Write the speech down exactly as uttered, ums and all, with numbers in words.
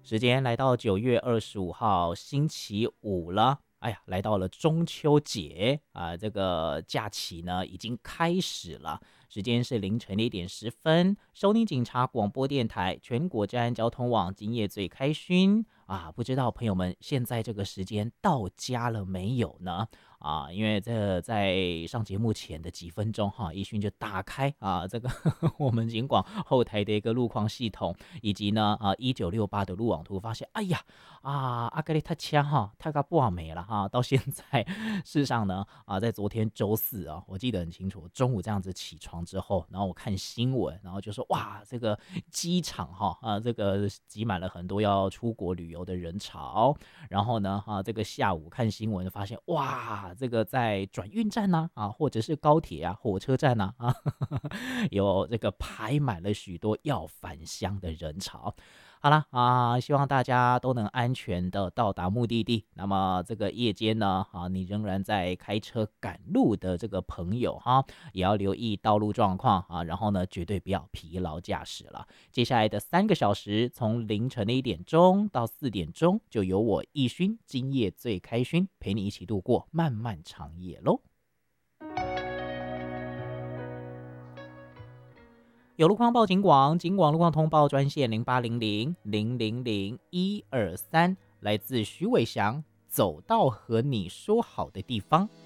时间来到九月二十五号星期五了，哎呀，来到了中秋节啊、这个假期呢已经开始了，时间是凌晨的一点十分，收听警察广播电台全国治安交通网今夜最开勋啊，不知道朋友们现在这个时间到家了没有呢？啊，因为这在上节目前的几分钟哈，一勋就打开啊这个我们警广后台的一个路况系统，以及呢啊一九六八的路网图，发现哎呀啊阿格里他枪哈太个不好没了哈，到现在事实上呢啊在昨天周四啊，我记得很清楚，中午这样子起床之后，然后我看新闻，然后就说哇这个机场哈啊这个挤满了很多要出国旅游的人潮，然后呢啊这个下午看新闻发现哇这个在转运站呐 啊, 啊或者是高铁啊火车站呐 啊, 啊有这个排满了许多要返乡的人潮。好啦啊，希望大家都能安全的到达目的地。那么这个夜间呢啊，你仍然在开车赶路的这个朋友哈，也要留意道路状况啊，然后呢绝对不要疲劳驾驶了。接下来的三个小时，从凌晨的一点钟到四点钟，就由我义勋今夜最开勋陪你一起度过漫漫长夜喽。有路况报警广，警广路况通报专线零八零零零零零一二三，来自徐伟翔，走到和你说好的地方。